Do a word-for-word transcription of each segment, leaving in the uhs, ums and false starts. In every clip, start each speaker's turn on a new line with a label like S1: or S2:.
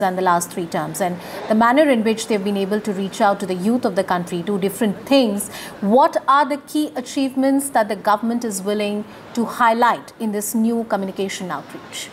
S1: than the last three terms, and the manner in which they've been able to reach out to the youth of the country, do different things. What are the key achievements that the government is willing to highlight in this new communication outreach?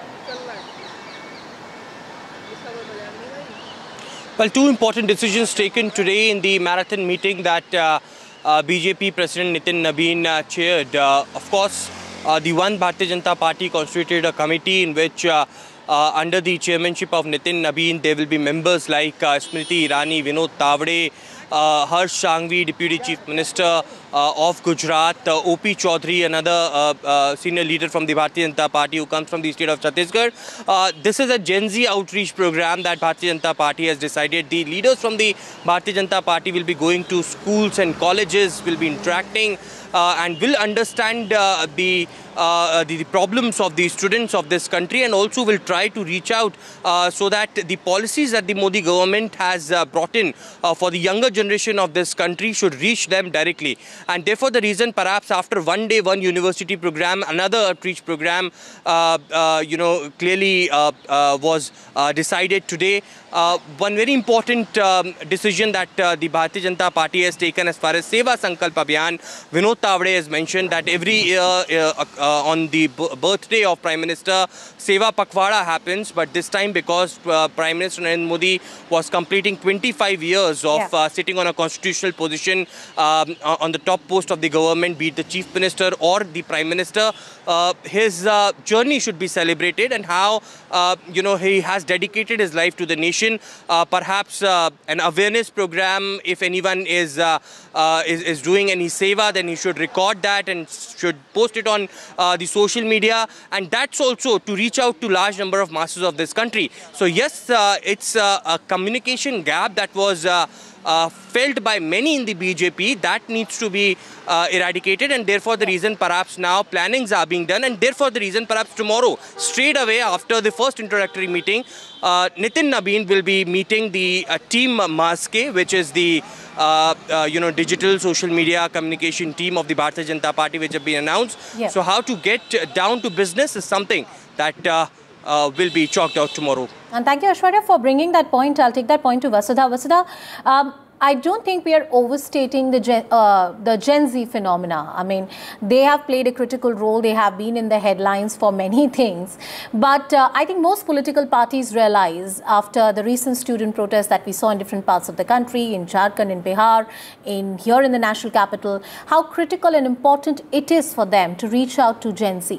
S2: Well, two important decisions taken today in the marathon meeting that uh, uh, B J P President Nitin Nabin uh, chaired. Uh, of course, uh, the One Bharatiya Janata Party constituted a committee in which uh, uh, under the chairmanship of Nitin Nabin, there will be members like uh, Smriti Irani, Vinod Tavade, uh, Harsh Sanghvi, Deputy Chief Minister uh, of Gujarat, uh, O P Chaudhary, another uh, uh, senior leader from the Bharatiya Janata Party who comes from the state of Chhattisgarh. Uh, this is a Gen Z outreach program that Bharatiya Janata Party has decided. The leaders from the Bharatiya Janata Party will be going to schools and colleges, will be interacting uh, and will understand uh, the, uh, the, the problems of the students of this country, and also will try to reach out uh, so that the policies that the Modi government has uh, brought in uh, for the younger generation of this country should reach them directly. And therefore the reason perhaps after one day, one university program, another outreach program, uh, uh, you know, clearly uh, uh, was uh, decided today. Uh, one very important um, decision that uh, the Bharatiya Janata Party has taken as far as Seva Sankalp Abhiyan. Vinod Tavade has mentioned that every year uh, uh, on the birthday of Prime Minister, Seva Pakhwada happens, but this time because uh, Prime Minister Narendra Modi was completing twenty-five years of yeah. uh, sitting on a constitutional position um, on the top post of the government, be it the Chief Minister or the Prime Minister, uh, his uh, journey should be celebrated, and how uh, you know he has dedicated his life to the nation. Uh, perhaps uh, an awareness program, if anyone is, uh, uh, is is doing any seva, then he should record that and should post it on uh, the social media, and that's also to reach out to large number of masses of this country. So yes, uh, it's uh, a communication gap that was uh, Uh, felt by many in the B J P that needs to be uh, eradicated, and therefore the reason perhaps now plannings are being done, and therefore the reason perhaps tomorrow, straight away after the first introductory meeting, uh, Nitin Nabin will be meeting the uh, team Maske, which is the uh, uh, you know digital social media communication team of the Bharatiya Janata Party, which have been announced. Yeah. So how to get down to business is something that uh, uh, will be chalked out tomorrow.
S1: And thank you, Aishwarya, for bringing that point. I'll take that point to Vasudha. Vasudha, um, I don't think we are overstating the Gen, uh, the Gen Z phenomena. I mean, they have played a critical role. They have been in the headlines for many things. But uh, I think most political parties realize after the recent student protests that we saw in different parts of the country, in Jharkhand, in Bihar, in here in the national capital, how critical and important it is for them to reach out to Gen Z.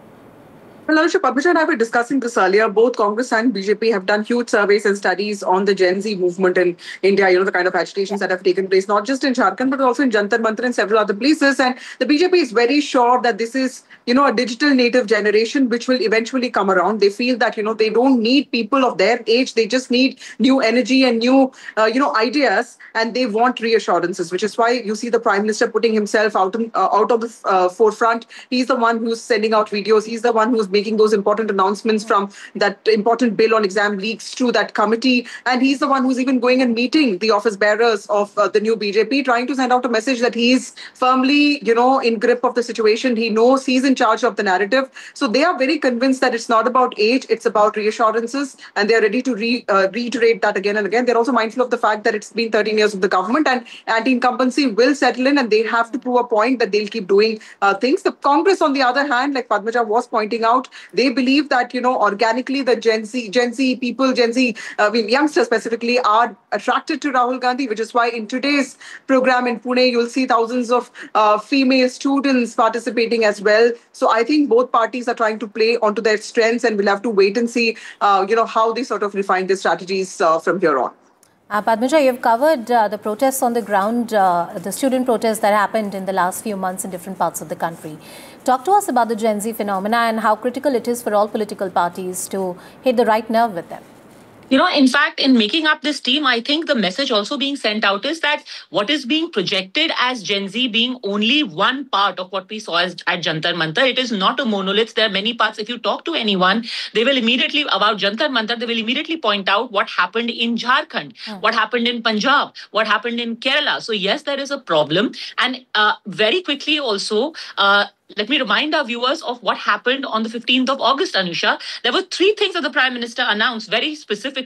S3: Well, Anusha, Padmaja and I were discussing this earlier. Both Congress and B J P have done huge surveys and studies on the Gen Z movement in India, you know, the kind of agitations that have taken place, not just in Jharkhand, but also in Jantar Mantar and several other places. And the B J P is very sure that this is, you know, a digital native generation which will eventually come around. They feel that, you know, they don't need people of their age. They just need new energy and new, uh, you know, ideas. And they want reassurances, which is why you see the Prime Minister putting himself out, in, uh, out of the uh, forefront. He's the one who's sending out videos. He's the one who's making those important announcements, from that important bill on exam leaks to that committee. And he's the one who's even going and meeting the office bearers of uh, the new B J P, trying to send out a message that he's firmly, you know, in grip of the situation. He knows he's in charge of the narrative. So they are very convinced that it's not about age, it's about reassurances. And they're ready to re, uh, reiterate that again and again. They're also mindful of the fact that it's been thirteen years of the government, and anti-incumbency will settle in, and they have to prove a point that they'll keep doing uh, things. The Congress, on the other hand, like Padmaja was pointing out, they believe that, you know, organically the Gen Z, Gen Z people, Gen Z, uh, I mean, youngsters specifically, are attracted to Rahul Gandhi, which is why in today's program in Pune, you'll see thousands of uh, female students participating as well. So I think both parties are trying to play onto their strengths, and we'll have to wait and see, uh, you know, how they sort of refine their strategies uh, from here on.
S1: Uh, Padmaja, you've covered uh, the protests on the ground, uh, the student protests that happened in the last few months in different parts of the country. Talk to us about the Gen Z phenomena and how critical it is for all political parties to hit the right nerve with them.
S4: You know, in fact, in making up this team, I think the message also being sent out is that what is being projected as Gen Z being only one part of what we saw as at Jantar Mantar. It is not a monolith. There are many parts. If you talk to anyone, they will immediately, about Jantar Mantar, they will immediately point out what happened in Jharkhand, hmm. what happened in Punjab, what happened in Kerala. So yes, there is a problem. And uh, very quickly also, uh, let me remind our viewers of what happened on the fifteenth of August, Anusha. There were three things that the Prime Minister announced, very specific.